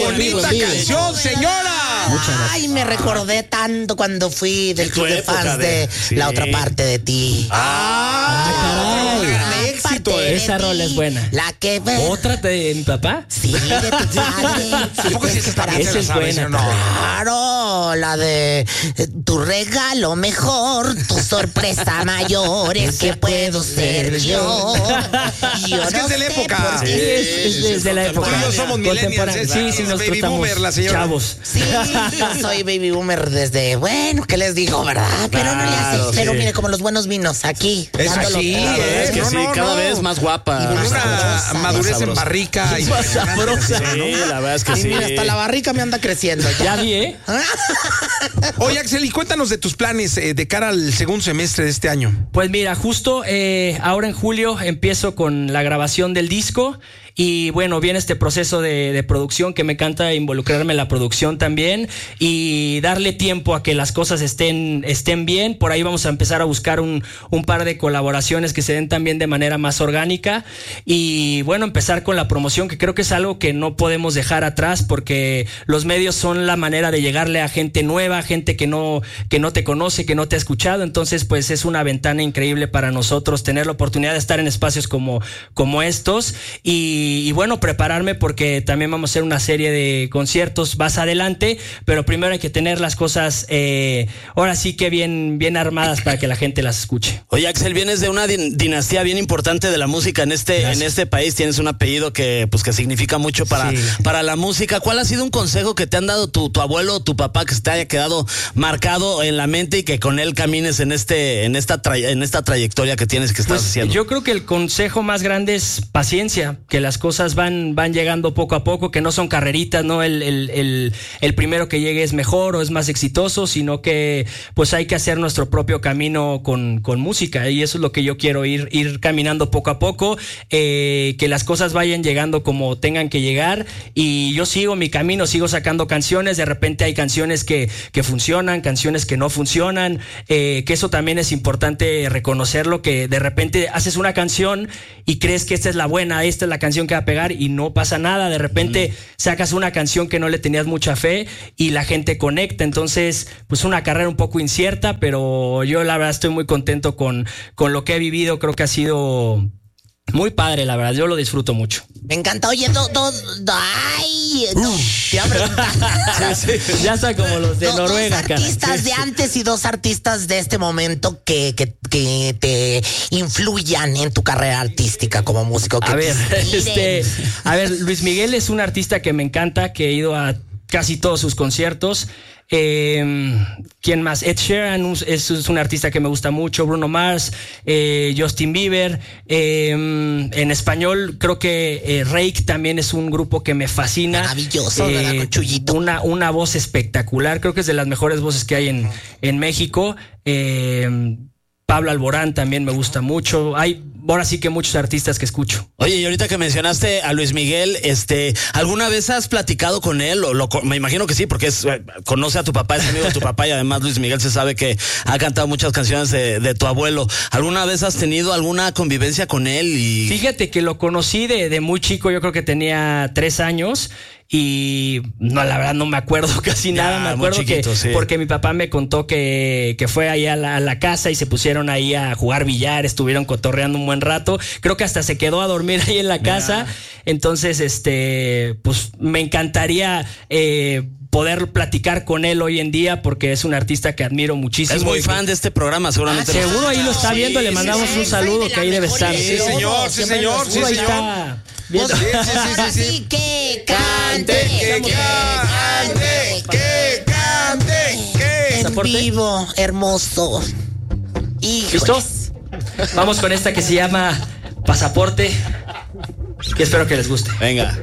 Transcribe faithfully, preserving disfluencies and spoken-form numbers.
bonita canción, señora! Ay, me recordé tanto cuando fui del club de fans de, de sí. La otra parte de ti. ¡Ah! ah caray. éxito! De esa rola es buena. La que ve. ¿Otra de mi papá? Sí, de tu padre. ¿Tampoco sí, esa esa es buena. No. Claro, la de tu regalo mejor, tu sorpresa mayor es que puedo ser yo. yo es que no es de la época. Sí, es, es, es de la época. Tú y yo somos millennials. Sí, sí, nos baby boomer, la señora. Chavos. Sí, yo soy baby boomer desde, bueno, ¿qué les digo, verdad? Pero claro, no le hace. Sí. Pero mire, como los buenos vinos aquí. Es así, es que no, sí, no, cada no. vez más guapa. Y una sabrosa, madurez en barrica. Y más sabrosa. Sí, la verdad es que y sí. Mira, hasta la barrica me anda creciendo. Ya vi, ¿eh? Oye, Axel, y cuéntanos de tus planes eh, de cara al segundo semestre de este año. Pues mira, justo eh, ahora en julio empiezo con la grabación del disco. Y bueno, viene este proceso de, de producción que me encanta involucrarme en la producción también y darle tiempo a que las cosas estén, estén bien. Por ahí vamos a empezar a buscar un, un par de colaboraciones que se den también de manera más orgánica y bueno, empezar con la promoción, que creo que es algo que no podemos dejar atrás porque los medios son la manera de llegarle a gente nueva, gente que no, que no te conoce, que no te ha escuchado. Entonces pues es una ventana increíble para nosotros tener la oportunidad de estar en espacios como, como estos y Y, y bueno, prepararme porque también vamos a hacer una serie de conciertos más adelante, pero primero hay que tener las cosas eh, ahora sí que bien, bien armadas para que la gente las escuche. Oye, Axel, vienes de una din- dinastía bien importante de la música en este, en este país, tienes un apellido que, pues, que significa mucho para, sí. para la música. ¿Cuál ha sido un consejo que te han dado tu, tu abuelo o tu papá que se te haya quedado marcado en la mente y que con él camines en este, en esta, tra- en esta trayectoria que tienes que estás pues, haciendo? Yo creo que el consejo más grande es paciencia, que las cosas van, van llegando poco a poco, que no son carreritas, no el, el, el, el primero que llegue es mejor o es más exitoso, sino que pues hay que hacer nuestro propio camino con, con música y eso es lo que yo quiero, ir, ir caminando poco a poco, eh, que las cosas vayan llegando como tengan que llegar y yo sigo mi camino, sigo sacando canciones, de repente hay canciones que, que funcionan, canciones que no funcionan, eh, que eso también es importante reconocerlo, que de repente haces una canción y crees que esta es la buena, esta es la canción que va a pegar y no pasa nada, de repente mm. sacas una canción que no le tenías mucha fe y la gente conecta, entonces pues una carrera un poco incierta, pero yo la verdad estoy muy contento con, con lo que he vivido, creo que ha sido muy padre, la verdad, yo lo disfruto mucho. Me encanta, oye, do, do, do, ay, no, te iba a preguntar. Sí, sí. Ya está como los de do, Noruega. Dos artistas cara. de antes y dos artistas de este momento que, que, que te influyan en tu carrera artística como músico. Que a ver, este, a ver, Luis Miguel es un artista que me encanta, que he ido a casi todos sus conciertos. Eh, ¿Quién más? Ed Sheeran es, es un artista que me gusta mucho. Bruno Mars, eh, Justin Bieber. Eh, en español creo que eh, Reik también es un grupo que me fascina. Maravilloso, eh, ¿verdad? Con Chuyito. Una, una voz espectacular. Creo que es de las mejores voces que hay en, en México. Eh, Pablo Alborán también me gusta mucho. Hay ahora sí que muchos artistas que escucho. Oye, y ahorita que mencionaste a Luis Miguel, este, ¿alguna vez has platicado con él? O lo, me imagino que sí, porque es, conoce a tu papá, es amigo de tu papá y además Luis Miguel se sabe que ha cantado muchas canciones de, de tu abuelo. ¿Alguna vez has tenido alguna convivencia con él? Y... Fíjate que lo conocí de, de muy chico, yo creo que tenía tres años. Y no, la verdad no me acuerdo casi ya, nada, me acuerdo chiquito, que sí. Porque mi papá me contó que, que fue ahí a la, a la casa y se pusieron ahí a jugar billar, estuvieron cotorreando un buen rato, creo que hasta se quedó a dormir ahí en la casa, yeah. Entonces este pues me encantaría eh, poder platicar con él hoy en día porque es un artista que admiro muchísimo. Es muy fan de este programa, seguramente. Ah, seguro ahí lo está sí, viendo, le mandamos sí, un saludo que ahí debe estar. Sí, señor, sí, señor, sí, señor. Está viendo. Sí, sí, sí, sí, sí. Que cante, que cante, que cante, que en vivo, hermoso. Híjoles. ¿Listo? Vamos con esta que se llama Pasaporte, que espero que les guste. Venga.